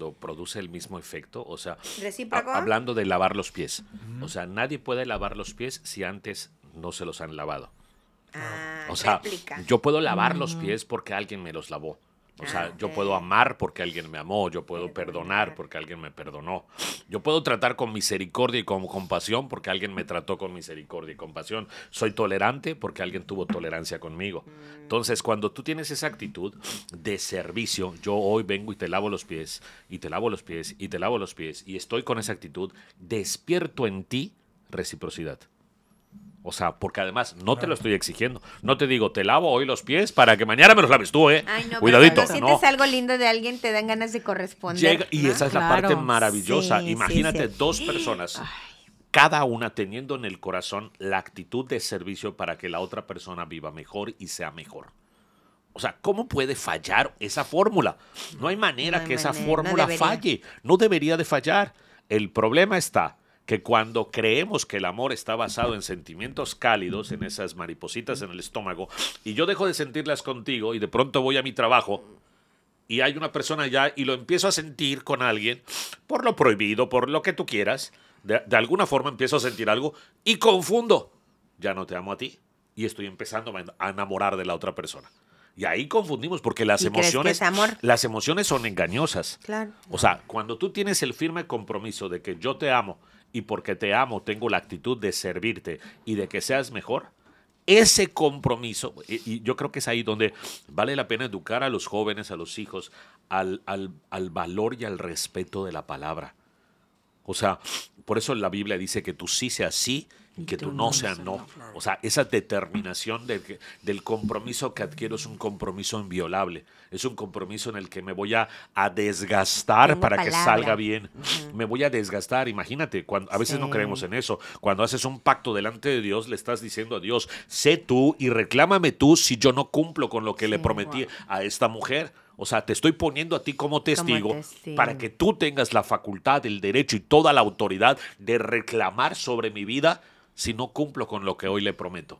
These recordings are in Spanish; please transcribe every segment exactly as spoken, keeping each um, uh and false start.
cuando produce el mismo efecto. O sea, ¿Recíproco? a- hablando de lavar los pies. Uh-huh. O sea, nadie puede lavar los pies si antes no se los han lavado. Ah, o sea, réplica. yo puedo lavar uh-huh. los pies porque alguien me los lavó. O sea, Ah, yo okay. puedo amar porque alguien me amó, yo puedo perdonar. perdonar porque alguien me perdonó. Yo puedo tratar con misericordia y con compasión porque alguien me trató con misericordia y compasión. Soy tolerante porque alguien tuvo tolerancia conmigo. Entonces, cuando tú tienes esa actitud de servicio, yo hoy vengo y te lavo los pies, y te lavo los pies, y te lavo los pies, y estoy con esa actitud, despierto en ti reciprocidad. O sea, porque además no te lo estoy exigiendo. No te digo, te lavo hoy los pies para que mañana me los laves tú, ¿eh? Ay, no, Cuidadito. Pero cuando sientes no. algo lindo de alguien, te dan ganas de corresponder. Llega, y ¿no? esa es Claro. la parte maravillosa. Sí, Imagínate sí, sí. dos personas, cada una teniendo en el corazón la actitud de servicio para que la otra persona viva mejor y sea mejor. O sea, ¿cómo puede fallar esa fórmula? No hay manera No hay que esa manera, fórmula no falle. No debería de fallar. El problema está que cuando creemos que el amor está basado en sentimientos cálidos, en esas maripositas en el estómago, y yo dejo de sentirlas contigo y de pronto voy a mi trabajo y hay una persona allá y lo empiezo a sentir con alguien, por lo prohibido, por lo que tú quieras, de, de alguna forma empiezo a sentir algo y confundo. Ya no te amo a ti y estoy empezando a enamorar de la otra persona. Y ahí confundimos porque las ¿Y emociones, crees que es amor? las emociones son engañosas. Claro. O sea, cuando tú tienes el firme compromiso de que yo te amo y porque te amo tengo la actitud de servirte y de que seas mejor, ese compromiso, y, y yo creo que es ahí donde vale la pena educar a los jóvenes, a los hijos, al, al, al valor y al respeto de la palabra. O sea, por eso la Biblia dice que tú sí seas sí y que tú no seas no. O sea, esa determinación de, del compromiso que adquiero es un compromiso inviolable. Es un compromiso en el que me voy a, a desgastar Tengo para palabra. que salga bien. Uh-huh. Me voy a desgastar. Imagínate, cuando, a veces Sí. no creemos en eso. Cuando haces un pacto delante de Dios, le estás diciendo a Dios, sé tú y reclámame tú si yo no cumplo con lo que Sí. le prometí a esta mujer. O sea, te estoy poniendo a ti como testigo, Como testigo. para que tú tengas la facultad, el derecho y toda la autoridad de reclamar sobre mi vida si no cumplo con lo que hoy le prometo.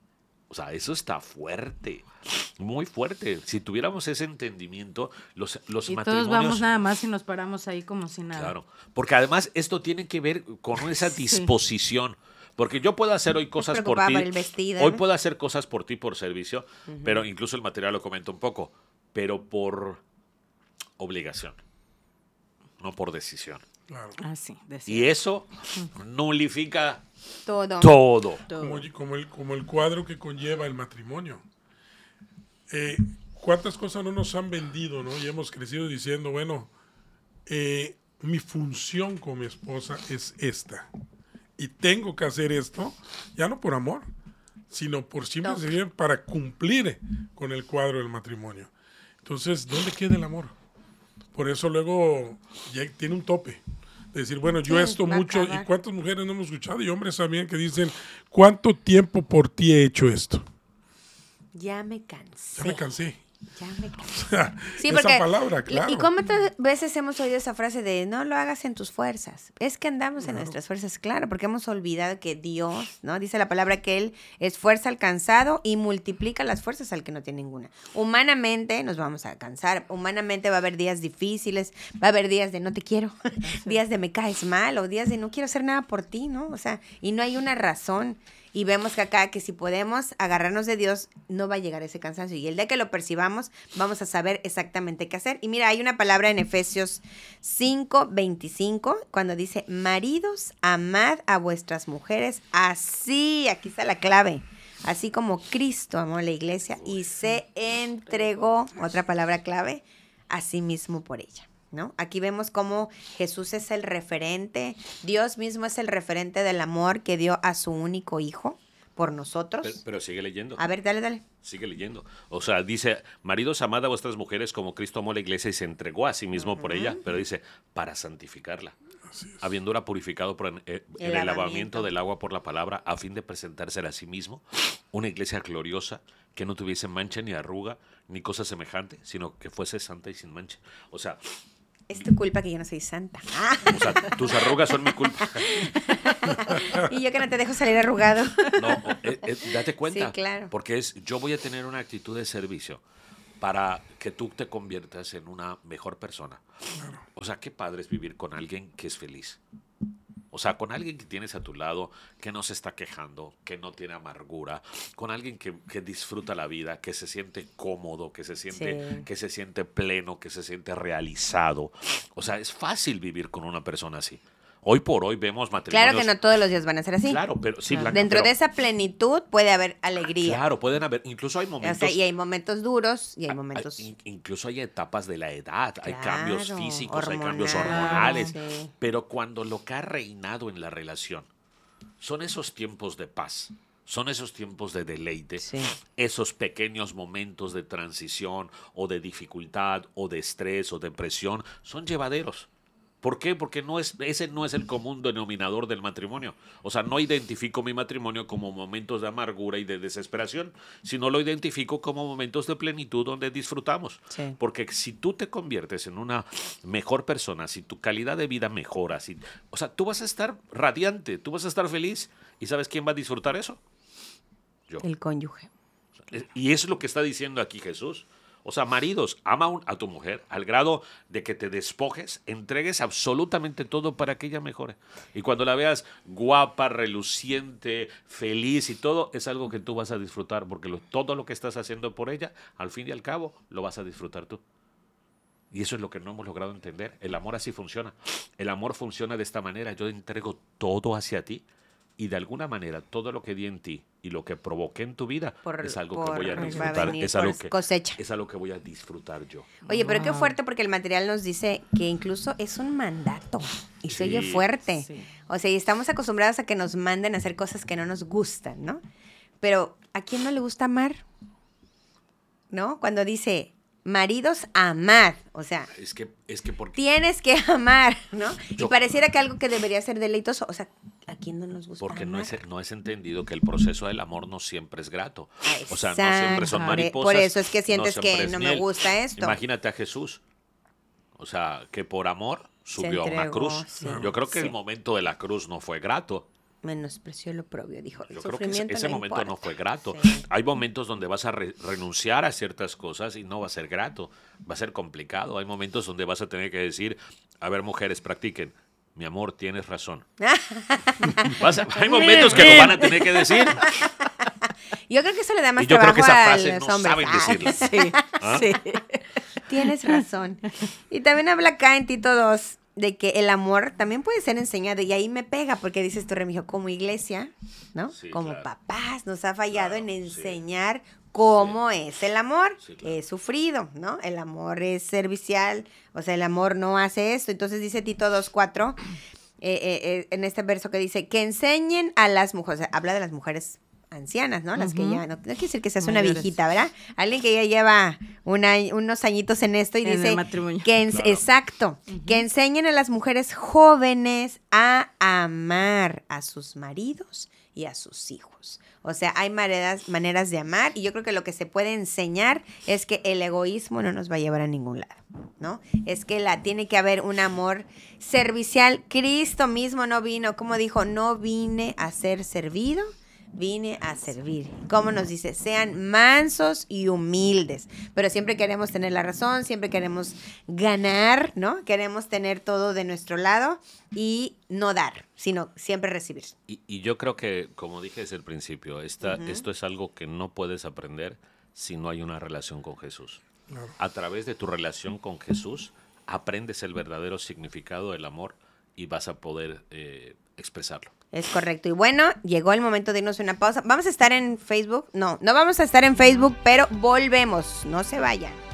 O sea, eso está fuerte, muy fuerte. Si tuviéramos ese entendimiento, los, los y matrimonios... todos vamos nada más y nos paramos ahí como si nada. Claro, porque además esto tiene que ver con esa disposición. Porque yo puedo hacer hoy cosas por ti. Por el vestido, hoy ¿no? puedo hacer cosas por ti por servicio, Uh-huh. pero incluso el material lo comento un poco, pero por obligación, no por decisión. Claro. Ah, sí, decía. Y eso nulifica Todo. todo. Todo. Como, como, el, como el cuadro que conlleva el matrimonio. Eh, ¿Cuántas cosas no nos han vendido, no? Y hemos crecido diciendo, bueno, eh, mi función con mi esposa es esta. Y tengo que hacer esto, ya no por amor, sino por simple y sencillamente para cumplir con el cuadro del matrimonio. Entonces, ¿dónde queda el amor? Por eso luego ya tiene un tope. De decir, bueno, yo Sí, esto va a mucho, acabar. ¿y cuántas mujeres no hemos escuchado? Y hombres también que dicen, ¿cuánto tiempo por ti he hecho esto? Ya me cansé. Ya me cansé. Ya me cansé. O sea, Sí, esa porque, palabra, claro. ¿y cuántas veces hemos oído esa frase de no lo hagas en tus fuerzas? Es que andamos en nuestras fuerzas, claro, porque hemos olvidado que Dios, ¿no? Dice la palabra que Él es fuerza al cansado y multiplica las fuerzas al que no tiene ninguna. Humanamente nos vamos a cansar, humanamente va a haber días difíciles, va a haber días de no te quiero, días de me caes mal o días de no quiero hacer nada por ti, ¿no? O sea, y no hay una razón. Y vemos que acá, que si podemos agarrarnos de Dios, no va a llegar ese cansancio. Y el día que lo percibamos, vamos a saber exactamente qué hacer. Y mira, hay una palabra en Efesios cinco veinticinco, cuando dice, maridos, amad a vuestras mujeres así, aquí está la clave, así como Cristo amó a la iglesia y se entregó, otra palabra clave, a sí mismo por ella. ¿No? Aquí vemos cómo Jesús es el referente, Dios mismo es el referente del amor que dio a su único hijo por nosotros. Pero, pero sigue leyendo. A ver, dale, dale. Sigue leyendo. O sea, dice, maridos, amad a vuestras mujeres como Cristo amó a la iglesia y se entregó a sí mismo uh-huh. por ella, pero dice, para santificarla. Habiéndola purificado por en, eh, el, en el lavamiento. lavamiento del agua por la palabra, a fin de presentársela a sí mismo, una iglesia gloriosa, que no tuviese mancha ni arruga, ni cosa semejante, sino que fuese santa y sin mancha. O sea, es tu culpa que yo no soy santa. Ah. O sea, tus arrugas son mi culpa. Y yo que no te dejo salir arrugado. No, eh, eh, date cuenta. Sí, claro. Porque es, yo voy a tener una actitud de servicio para que tú te conviertas en una mejor persona. Claro. O sea, qué padre es vivir con alguien que es feliz. O sea, con alguien que tienes a tu lado, que no se está quejando, que no tiene amargura, con alguien que, que disfruta la vida, que se siente cómodo, que se siente, Sí. que se siente pleno, que se siente realizado. O sea, es fácil vivir con una persona así. Hoy por hoy vemos matrimonios... Claro que no todos los días van a ser así. Claro, pero sí, Blanca, Dentro pero- de esa plenitud puede haber alegría. Claro, pueden haber, incluso hay O momentos... sea, y hay momentos duros y hay hay- momentos... in- incluso hay etapas de la edad, hay Claro, cambios físicos, hay cambios hormonales, hormonales, sí. pero cuando lo que ha reinado en la relación son esos tiempos de paz, son esos tiempos de deleite, Sí. esos pequeños momentos de transición o de dificultad o de estrés o de presión, son llevaderos. ¿Por qué? Porque no es, ese no es el común denominador del matrimonio. O sea, no identifico mi matrimonio como momentos de amargura y de desesperación, sino lo identifico como momentos de plenitud donde disfrutamos. Sí. Porque si tú te conviertes en una mejor persona, si tu calidad de vida mejora, si, o sea, tú vas a estar radiante, tú vas a estar feliz. ¿Y sabes quién va a disfrutar eso? Yo. El cónyuge. Y eso es lo que está diciendo aquí Jesús. O sea, maridos, ama un- a tu mujer al grado de que te despojes, entregues absolutamente todo para que ella mejore. Y cuando la veas guapa, reluciente, feliz y todo, es algo que tú vas a disfrutar, porque lo- todo lo que estás haciendo por ella, al fin y al cabo, lo vas a disfrutar tú. Y eso es lo que no hemos logrado entender. El amor así funciona. El amor funciona de esta manera. Yo entrego todo hacia ti. Y de alguna manera, todo lo que di en ti y lo que provoqué en tu vida Por- es algo por- que voy a va a disfrutar. venir Es algo por que, cosecha. es algo que voy a disfrutar yo. Oye, pero qué Wow. fuerte porque el material nos dice que incluso es un mandato y se oye Sí. fuerte. Sí. O sea, y estamos acostumbrados a que nos manden a hacer cosas que no nos gustan, ¿no? Pero ¿a quién no le gusta amar? ¿No? Cuando dice, maridos, amad. O sea, Es que, es que porque, tienes que amar, ¿no? Y Yo- pareciera que algo que debería ser deleitoso. O sea, ¿a quién no nos gusta porque no amar? es, no es entendido que el proceso del amor no siempre es grato. Ah, O sea, no siempre son exacto. mariposas. Por eso es que sientes siempre que es no me miel. gusta esto. Imagínate a Jesús. O sea, que por amor subió a una entregó, cruz. sí. Yo creo que Sí. el momento de la cruz no fue grato. Menospreció lo propio, dijo. El Yo creo que ese, sufrimiento ese no momento no importa. fue grato. Sí. Hay momentos donde vas a re- renunciar a ciertas cosas y no va a ser grato. Va a ser complicado. Hay momentos donde vas a tener que decir, a ver, mujeres, practiquen. Mi amor, tienes razón. Vas a- hay momentos que lo van a tener que decir. Yo creo que eso le da más Y yo creo trabajo que esa a frase los no hombres. saben Ah, decirla. Sí, ¿Ah? sí. Tienes razón. Y también habla acá en Tito dos de que el amor también puede ser enseñado. Y ahí me pega porque dices tú, Remigio, como iglesia, ¿no? Sí, como claro. papás nos ha fallado Claro, en sí. enseñar cómo es el amor. Sí, claro. Es sufrido, ¿no? El amor es servicial. O sea, el amor no hace esto. Entonces dice Tito dos cuatro, eh, eh, eh, en este verso que dice, que enseñen a las mujeres, o sea, habla de las mujeres ancianas, ¿no? Las que Ujú. ya, no, no quiere decir que seas una Mayores. viejita, ¿verdad? Alguien que ya lleva una- unos añitos en esto y En el dice matrimonio. que ens- Claro. exacto, que enseñen a las mujeres jóvenes a amar a sus maridos y a sus hijos. O sea, hay maneras, maneras de amar y yo creo que lo que se puede enseñar es que el egoísmo no nos va a llevar a ningún lado, ¿no? Es que la tiene que haber un amor servicial. Cristo mismo no vino, como dijo, no vine a ser servido, vine a servir. Como nos dice, sean mansos y humildes. Pero siempre queremos tener la razón, siempre queremos ganar, ¿no? Queremos tener todo de nuestro lado y no dar, sino siempre recibir. Y, y yo creo que, como dije desde el principio, esta, esto es algo que no puedes aprender si no hay una relación con Jesús. Claro. A través de tu relación con Jesús, aprendes el verdadero significado del amor y vas a poder eh, expresarlo. Es correcto. Y bueno, llegó el momento de irnos a una pausa. Vamos a estar en Facebook. No, no vamos a estar en Facebook, pero volvemos. No se vayan.